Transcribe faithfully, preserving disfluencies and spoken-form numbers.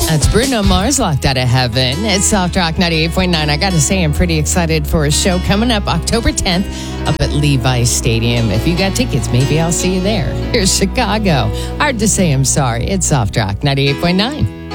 That's Bruno Mars, Locked Out of Heaven. It's Soft Rock ninety-eight point nine. I got to say, I'm pretty excited for a show coming up October tenth up at Levi's Stadium. If you got tickets, maybe I'll see you there. Here's Chicago. Hard to say I'm sorry. It's Soft Rock ninety-eight point nine.